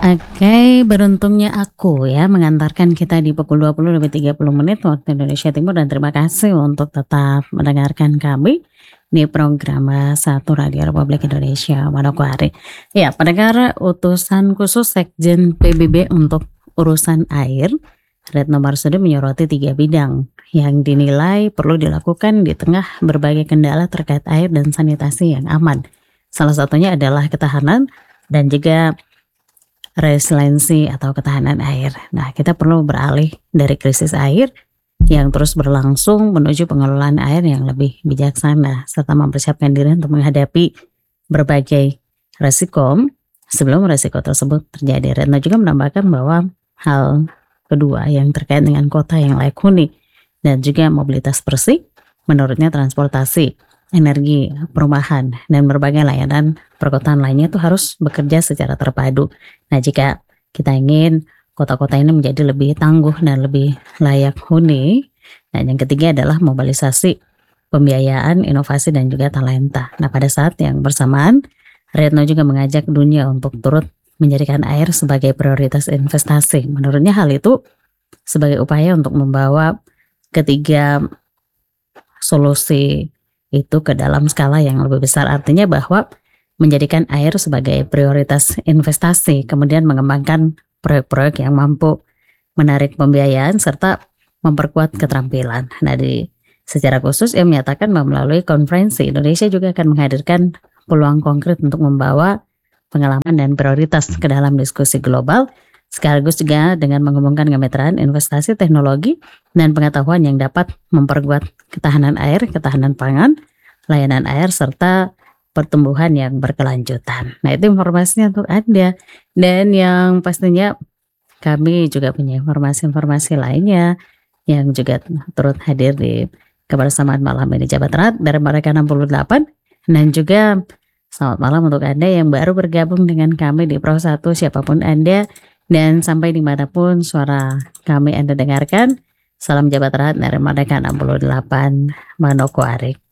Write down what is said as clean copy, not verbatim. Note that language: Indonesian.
Oke, beruntungnya aku ya mengantarkan kita di pukul 20.30 waktu Indonesia Timur dan terima kasih untuk tetap mendengarkan kami di program Satu Radio Republik Indonesia Manokwari. Ya, pendengar utusan khusus Sekjen PBB untuk urusan air, Retno Marsudi menyoroti 3 bidang yang dinilai perlu dilakukan di tengah berbagai kendala terkait air dan sanitasi yang aman. Salah satunya adalah ketahanan dan juga resiliensi atau ketahanan air. Nah, kita perlu beralih dari krisis air yang terus berlangsung menuju pengelolaan air yang lebih bijaksana serta mempersiapkan diri untuk menghadapi berbagai resiko sebelum resiko tersebut terjadi. Retno juga menambahkan bahwa hal kedua yang terkait dengan kota yang layak huni dan juga mobilitas bersih, menurutnya transportasi, energi, perumahan, dan berbagai layanan perkotaan lainnya itu harus bekerja secara terpadu. Nah, jika kita ingin kota-kota ini menjadi lebih tangguh dan lebih layak huni, dan yang ketiga adalah mobilisasi pembiayaan, inovasi, dan juga talenta. Nah, pada saat yang bersamaan, Retno juga mengajak dunia untuk turut menjadikan air sebagai prioritas investasi. Menurutnya hal itu sebagai upaya untuk membawa ketiga solusi itu ke dalam skala yang lebih besar, artinya bahwa menjadikan air sebagai prioritas investasi, kemudian mengembangkan proyek-proyek yang mampu menarik pembiayaan serta memperkuat keterampilan. Nah, secara khusus ia menyatakan bahwa melalui konferensi Indonesia juga akan menghadirkan peluang konkret untuk membawa pengalaman dan prioritas ke dalam diskusi global, sekaligus juga dengan mengumumkan kemitraan investasi teknologi dan pengetahuan yang dapat memperkuat ketahanan air, ketahanan pangan, layanan air, serta pertumbuhan yang berkelanjutan. Nah, itu informasinya untuk Anda. Dan yang pastinya kami juga punya informasi-informasi lainnya yang juga turut hadir di kebersamaan malam ini. Jabat Erat dari mereka 68, dan juga selamat malam untuk Anda yang baru bergabung dengan kami di Pro 1, siapapun Anda dan sampai dimanapun suara kami Anda dengarkan. Salam Jabat Erat dari mereka 68 Manokwari.